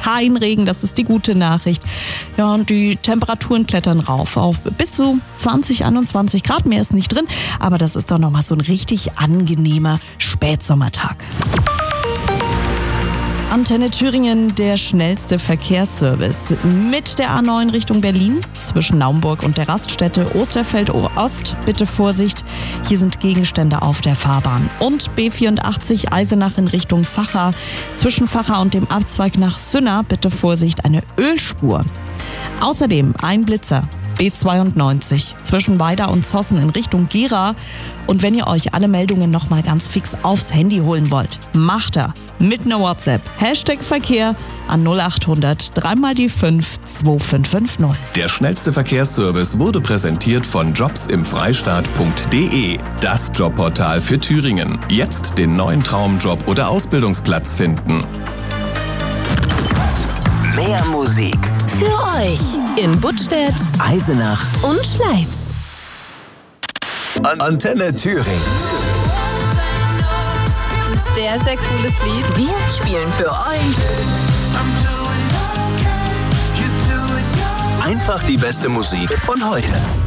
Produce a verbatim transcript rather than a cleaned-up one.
kein Regen, das ist die gute Nachricht. Ja, und die Temperaturen klettern rauf auf bis zu zwanzig, einundzwanzig Grad. Mehr ist nicht drin, aber das ist doch nochmal so ein richtig angenehmer Spätsommertag. Antenne Thüringen, der schnellste Verkehrsservice. Mit der A neun Richtung Berlin zwischen Naumburg und der Raststätte Osterfeld-Ost. Bitte Vorsicht, hier sind Gegenstände auf der Fahrbahn. Und B vierundachtzig Eisenach in Richtung Vacha. Zwischen Vacha und dem Abzweig nach Sünna, bitte Vorsicht, eine Ölspur. Außerdem ein Blitzer. B zweiundneunzig zwischen Weida und Zossen in Richtung Gera. Und wenn ihr euch alle Meldungen nochmal ganz fix aufs Handy holen wollt, macht er mit einer WhatsApp. Hashtag Verkehr an null acht hundert drei mal die fünf zwei fünf fünf null. Der schnellste Verkehrsservice wurde präsentiert von jobs im freistaat punkt de. Das Jobportal für Thüringen. Jetzt den neuen Traumjob oder Ausbildungsplatz finden. Mehr Musik für euch in Buttstädt, Eisenach und Schleiz. An- Antenne Thüringen. Sehr, sehr cooles Lied. Wir spielen für euch Einfach die beste Musik von heute.